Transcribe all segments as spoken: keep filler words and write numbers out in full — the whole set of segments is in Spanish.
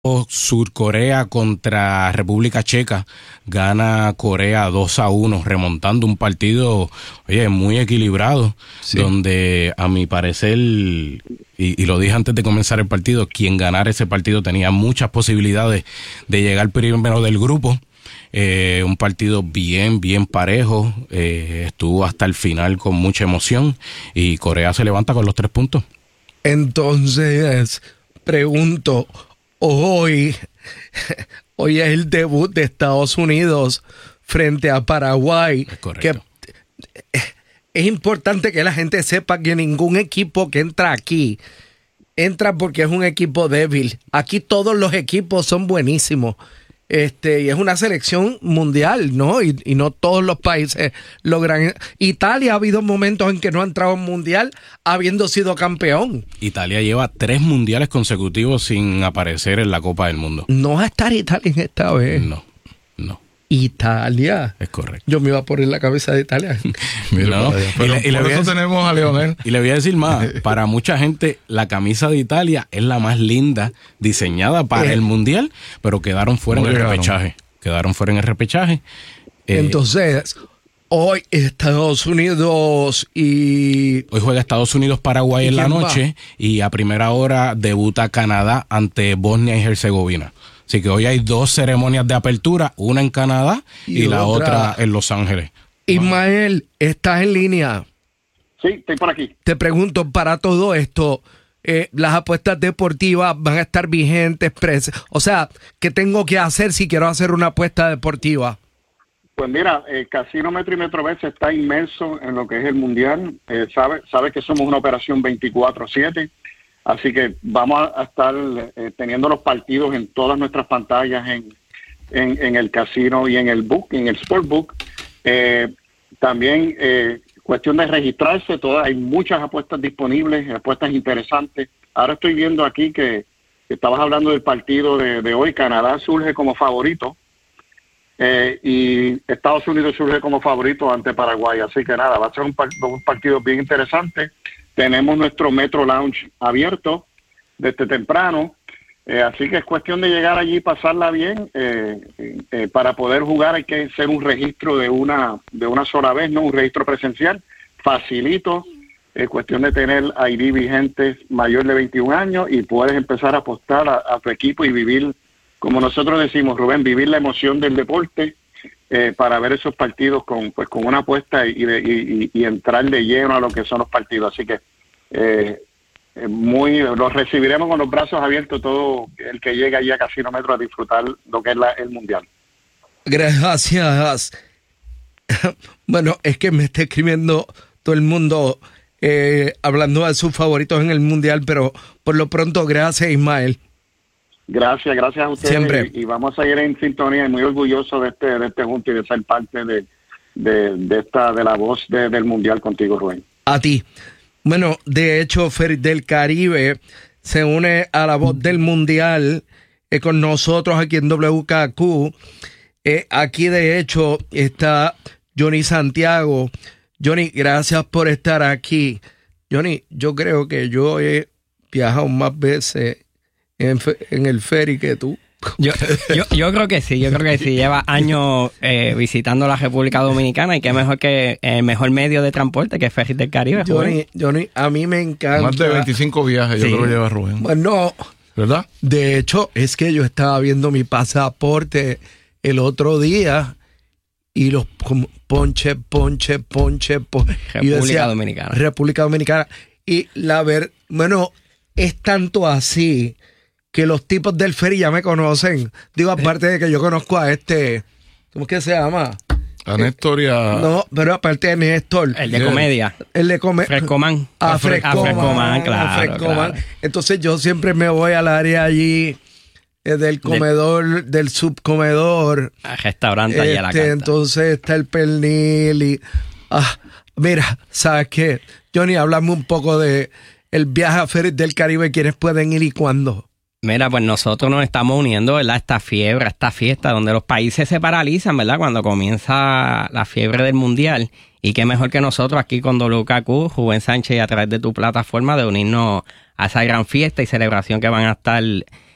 Surcorea contra República Checa, gana Corea dos a uno, remontando un partido, oye, muy equilibrado, sí. Donde a mi parecer, y, y lo dije antes de comenzar el partido, quien ganara ese partido tenía muchas posibilidades de llegar primero del grupo. Eh, un partido bien, bien parejo, eh, estuvo hasta el final con mucha emoción y Corea se levanta con los tres puntos. Entonces, pregunto, Hoy, hoy es el debut de Estados Unidos frente a Paraguay. Es correcto. Que es importante que la gente sepa que ningún equipo que entra aquí entra porque es un equipo débil. Aquí todos los equipos son buenísimos. Este, y es una selección mundial, ¿no? Y, y no todos los países logran. Italia ha habido momentos en que no ha entrado en mundial habiendo sido campeón. Italia lleva tres mundiales consecutivos sin aparecer en la Copa del Mundo. No va a estar Italia en esta vez. No, no. Italia. Es correcto. Yo me iba a poner la cabeza de Italia. No, pero y le, y le por eso a, tenemos a Leonel. Y le voy a decir más, para mucha gente la camisa de Italia es la más linda diseñada para eh, el Mundial, pero quedaron fuera en el llegaron. repechaje. Quedaron fuera en el repechaje. Eh, Entonces, hoy Estados Unidos y... Hoy juega Estados Unidos-Paraguay en la noche va? y a primera hora debuta Canadá ante Bosnia y Herzegovina. Así que hoy hay dos ceremonias de apertura, una en Canadá y, y la otra, otra en Los Ángeles. Ismael, ¿estás en línea? Sí, estoy por aquí. Te pregunto, para todo esto, eh, las apuestas deportivas van a estar vigentes, pres- o sea, ¿qué tengo que hacer si quiero hacer una apuesta deportiva? Pues mira, el Casino Metro y Metrobet está inmerso en lo que es el Mundial. Eh, sabe, sabe que somos una operación veinticuatro siete. Así que vamos a estar eh, teniendo los partidos en todas nuestras pantallas en, en, en el casino y en el book, en el Sportbook. Eh, también eh, cuestión de registrarse, todas, hay muchas apuestas disponibles, apuestas interesantes. Ahora estoy viendo aquí que, que estabas hablando del partido de, de hoy. Canadá surge como favorito eh, y Estados Unidos surge como favorito ante Paraguay. Así que nada, va a ser un, un partido bien interesante. Tenemos nuestro Metro Lounge abierto desde temprano, eh, así que es cuestión de llegar allí y pasarla bien. Eh, eh, para poder jugar hay que hacer un registro de una de una sola vez, no un registro presencial, facilito. Es cuestión de tener I D vigentes mayor de veintiún años y puedes empezar a apostar a, a tu equipo y vivir, como nosotros decimos, Rubén, vivir la emoción del deporte. Eh, para ver esos partidos con pues con una apuesta y, de, y, y entrar de lleno a lo que son los partidos. Así que eh, muy los recibiremos con los brazos abiertos todo el que llegue allí a Casino Metro a disfrutar lo que es la, el Mundial. Gracias. Bueno, es que me está escribiendo todo el mundo eh, hablando de sus favoritos en el Mundial, pero por lo pronto, gracias, Ismael. Gracias, gracias a ustedes. Siempre. Y, y vamos a seguir en sintonía y muy orgulloso de este de este junto y de ser parte de, de, de esta de la voz de, del Mundial contigo, Rubén. A ti. Bueno, de hecho, Fer del Caribe se une a la voz del Mundial eh, con nosotros aquí en W K Q. Eh, aquí, de hecho, está Johnny Santiago. Johnny, gracias por estar aquí. Johnny, yo creo que yo he viajado más veces En, en el ferry que tú. Yo, yo, yo creo que sí, yo creo que sí. Lleva años eh, visitando la República Dominicana y qué mejor que el mejor medio de transporte que Ferries del Caribe. Johnny, Johnny, a mí me encanta. Más de veinticinco viajes, sí. Yo creo que lleva Rubén. Bueno, ¿verdad? De hecho, es que yo estaba viendo mi pasaporte el otro día y los como, ponche, ponche, ponche, ponche. República decía, Dominicana. República Dominicana. Y la ver, bueno, es tanto así que los tipos del ferry ya me conocen. Digo, aparte de que yo conozco a este, ¿cómo es que se llama? A Néstor y a... No, pero aparte de Néstor. El de yeah. comedia. El de comedia. Frescoman. A Frescoman. A Frescoman, claro, Frescoman. claro. Entonces yo siempre me voy al área allí eh, del comedor, del, del subcomedor. Al restaurante allá este, a la carta. Entonces está el pernil y... Ah, mira, ¿sabes qué? Johnny, háblame un poco de el viaje a Ferries del Caribe, quiénes pueden ir y cuándo. Mira, pues nosotros nos estamos uniendo, ¿verdad? A esta fiebre, a esta fiesta donde los países se paralizan, ¿verdad? Cuando comienza la fiebre del Mundial. Y qué mejor que nosotros aquí con W K Q, Rubén Sánchez, y a través de tu plataforma de unirnos a esa gran fiesta y celebración que van a estar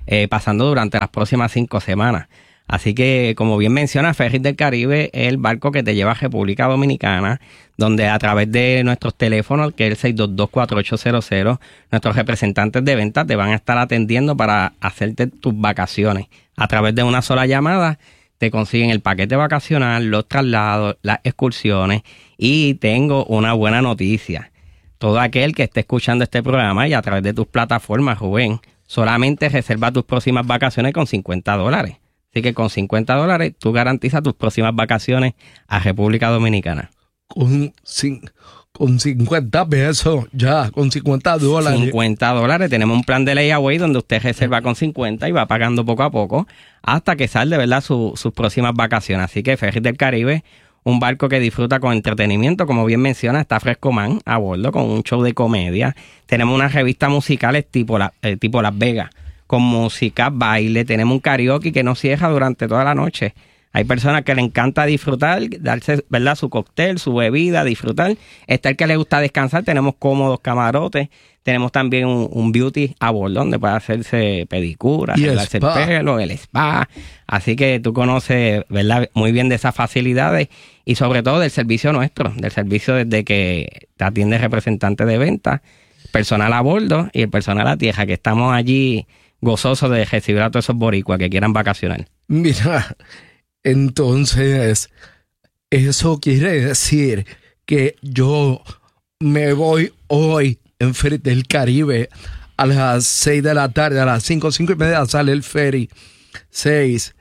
eh, pasando durante las próximas cinco semanas. Así que, como bien menciona, Ferries del Caribe es el barco que te lleva a República Dominicana, donde a través de nuestros teléfonos, que es el seis dos dos, cuatro ocho cero cero, nuestros representantes de ventas te van a estar atendiendo para hacerte tus vacaciones. A través de una sola llamada, te consiguen el paquete vacacional, los traslados, las excursiones, y tengo una buena noticia. Todo aquel que esté escuchando este programa y a través de tus plataformas, Rubén, solamente reserva tus próximas vacaciones con cincuenta dólares. Así que con cincuenta dólares tú garantizas tus próximas vacaciones a República Dominicana. Con, cin, con cincuenta pesos, ya, con cincuenta dólares. cincuenta dólares. Tenemos un plan de layaway donde usted reserva con cincuenta y va pagando poco a poco hasta que sale de verdad su, sus próximas vacaciones. Así que Ferries del Caribe, un barco que disfruta con entretenimiento, como bien menciona, está Fresco Man a bordo con un show de comedia. Tenemos unas revistas musicales tipo, la, eh, tipo Las Vegas, con música, baile, tenemos un karaoke que no cierra durante toda la noche. Hay personas que le encanta disfrutar, darse, ¿verdad?, su cóctel, su bebida, disfrutar. Está el que le gusta descansar, tenemos cómodos camarotes, tenemos también un, un beauty a bordo donde puede hacerse pedicura, arreglarse el pelo, el spa. Así que tú conoces, ¿verdad?, muy bien de esas facilidades y sobre todo del servicio nuestro, del servicio desde que te atiende el representante de venta, personal a bordo y el personal a tierra, que estamos allí gozoso de recibir a todos esos boricuas que quieran vacacionar. Mira, entonces, eso quiere decir que yo me voy hoy en Ferries del Caribe a las seis de la tarde, a las cinco, cinco y media sale el ferry, seis.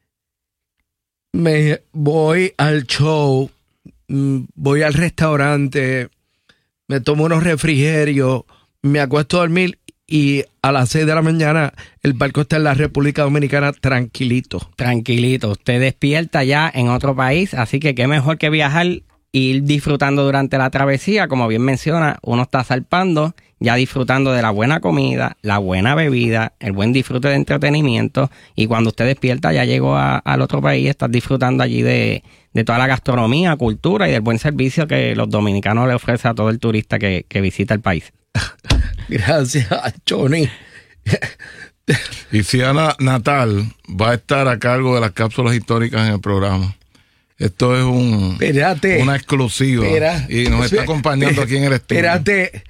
Me voy al show, voy al restaurante, me tomo unos refrigerios, me acuesto a dormir y a las seis de la mañana el barco está en la República Dominicana tranquilito. Tranquilito, usted despierta ya en otro país, así que qué mejor que viajar e ir disfrutando durante la travesía. Como bien menciona, uno está zarpando, ya disfrutando de la buena comida, la buena bebida, el buen disfrute de entretenimiento, y cuando usted despierta ya llegó a, al otro país, estás disfrutando allí de, de toda la gastronomía, cultura y del buen servicio que los dominicanos le ofrecen a todo el turista que, que visita el país. Gracias, Johnny. Y Ciana Natal va a estar a cargo de las cápsulas históricas en el programa. Esto es un espérate, una exclusiva. Espera, y nos está acompañando aquí en el estudio. Espérate,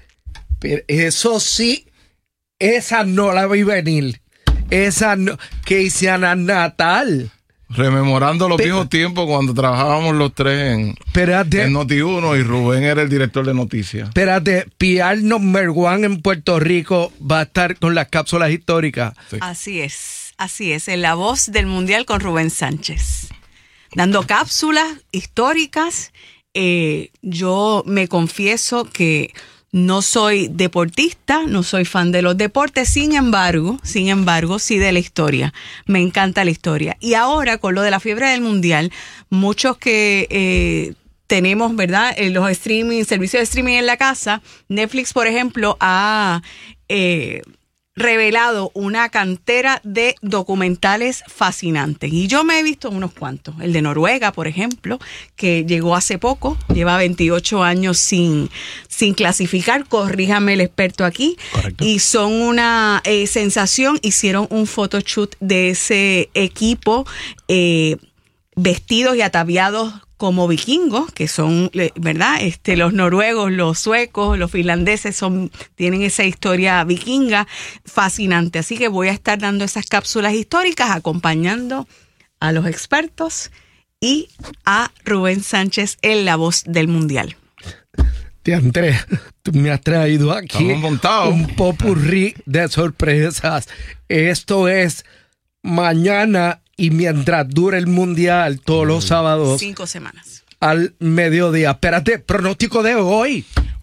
eso sí, esa no la vi venir. Esa no, que Ciana Natal. Rememorando los Pe- viejos tiempos cuando trabajábamos los tres en, en Noti uno y Rubén era el director de noticias. Espérate, P R number one en Puerto Rico va a estar con las cápsulas históricas. Sí. Así es, así es, en La Voz del Mundial con Rubén Sánchez. Dando cápsulas históricas. Eh, yo me confieso que no soy deportista, no soy fan de los deportes, sin embargo, sin embargo, sí de la historia. Me encanta la historia. Y ahora, con lo de la fiebre del mundial, muchos que eh, tenemos, ¿verdad?, en los streaming, servicios de streaming en la casa, Netflix, por ejemplo, ha eh, revelado una cantera de documentales fascinantes. Y yo me he visto unos cuantos. El de Noruega, por ejemplo, que llegó hace poco, lleva veintiocho años sin, sin clasificar, corríjame el experto aquí. Correcto. Y son una eh, sensación. Hicieron un photoshoot de ese equipo eh, vestidos y ataviados como vikingos, que son, ¿verdad? Este, los noruegos, los suecos, los finlandeses son, tienen esa historia vikinga fascinante. Así que voy a estar dando esas cápsulas históricas, acompañando a los expertos y a Rubén Sánchez en La Voz del Mundial. Te Andrés, tú me has traído aquí un popurrí de sorpresas. Esto es mañana y mientras dure el mundial, todos los sábados. Cinco semanas. Al mediodía. Espérate, pronóstico de hoy.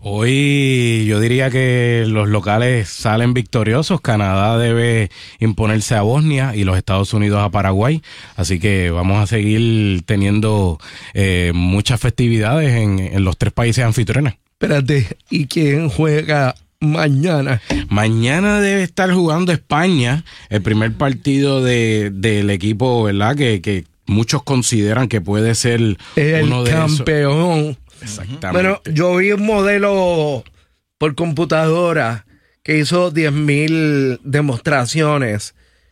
Hoy yo diría que los locales salen victoriosos. Canadá debe imponerse a Bosnia y los Estados Unidos a Paraguay. Así que vamos a seguir teniendo eh, muchas festividades en, en los tres países anfitriones. Espérate, ¿y quién juega mañana? Mañana debe estar jugando España, el primer partido de, del equipo, ¿verdad? Que, que muchos consideran que puede ser el uno de campeón. Esos. Exactamente. Bueno, yo vi un modelo por computadora que hizo diez mil demostraciones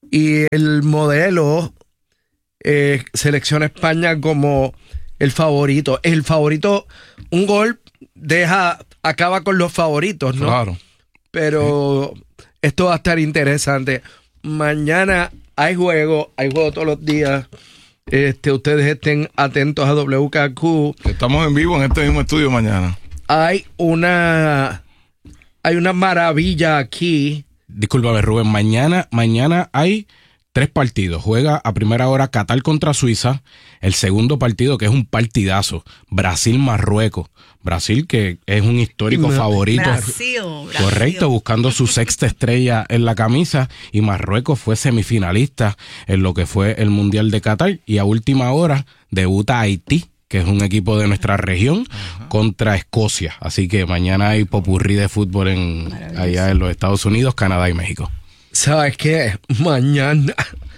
y el modelo eh, selecciona a España como el favorito. El favorito, un gol deja, acaba con los favoritos, ¿no? Claro. Pero sí, esto va a estar interesante. Mañana hay juego, hay juego todos los días. Este, ustedes estén atentos a W K Q. Estamos en vivo en este mismo estudio mañana. Hay una, hay una maravilla aquí. Discúlpame, Rubén. Mañana, mañana hay tres partidos. Juega a primera hora Qatar contra Suiza. El segundo partido, que es un partidazo, Brasil-Marruecos. Brasil, que es un histórico favorito. Brasil, Brasil. Correcto, buscando su sexta estrella en la camisa. Y Marruecos fue semifinalista en lo que fue el Mundial de Qatar. Y a última hora debuta Haití, que es un equipo de nuestra región, uh-huh, contra Escocia. Así que mañana hay popurrí de fútbol en allá en los Estados Unidos, Canadá y México. ¿Sabes qué? Mañana,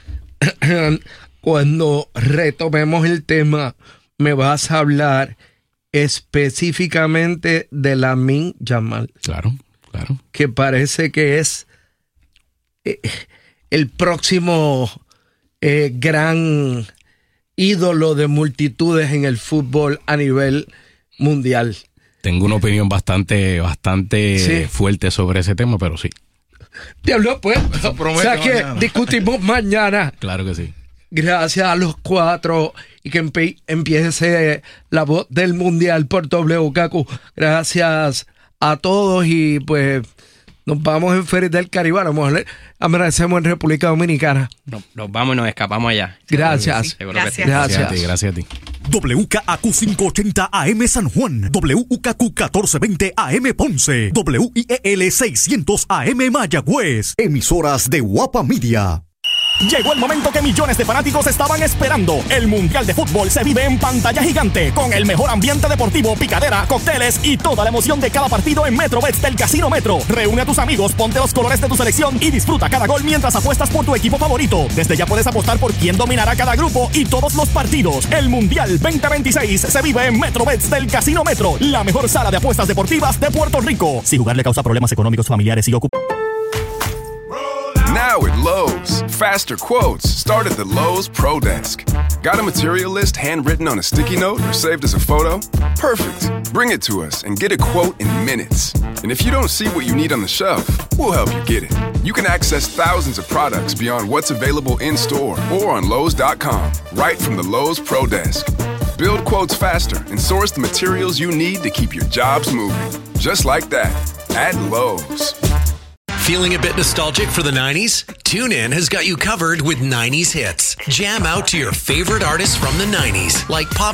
cuando retomemos el tema, me vas a hablar específicamente de Lamine Yamal. Claro, claro. Que parece que es eh, el próximo eh, gran ídolo de multitudes en el fútbol a nivel mundial. Tengo una opinión bastante, bastante sí, fuerte sobre ese tema, pero sí. Diablo, pues, o sea que mañana discutimos mañana. Claro que sí. Gracias a los cuatro y que empe- empiece la voz del mundial por W K Q. Gracias a todos y pues nos vamos en Ferias del Caribe. Amanecemos en República Dominicana. Nos, nos vamos y nos escapamos allá. Gracias. Sí, gracias. Gracias. Gracias a ti, gracias a ti. W K A Q quinientos ochenta A M San Juan, W K Q catorce veinte A M Ponce, W I E L seiscientos A M Mayagüez, emisoras de Guapa Media. Llegó el momento que millones de fanáticos estaban esperando. El Mundial de Fútbol se vive en pantalla gigante, con el mejor ambiente deportivo, picadera, cócteles y toda la emoción de cada partido en MetroBets del Casino Metro. Reúne a tus amigos, ponte los colores de tu selección y disfruta cada gol mientras apuestas por tu equipo favorito. Desde ya puedes apostar por quién dominará cada grupo y todos los partidos. El Mundial veinte veintiséis se vive en MetroBets del Casino Metro, la mejor sala de apuestas deportivas de Puerto Rico. Si jugar le causa problemas económicos, familiares y ocupaciones. Now at Lowe's, faster quotes start at the Lowe's Pro Desk. Got a material list handwritten on a sticky note or saved as a photo? Perfect. Bring it to us and get a quote in minutes. And if you don't see what you need on the shelf, we'll help you get it. You can access thousands of products beyond what's available in-store or on Lowe's dot com, right from the Lowe's Pro Desk. Build quotes faster and source the materials you need to keep your jobs moving. Just like that, at Lowe's. Feeling a bit nostalgic for the nineties? TuneIn has got you covered with nineties hits. Jam out to your favorite artists from the nineties, like Pop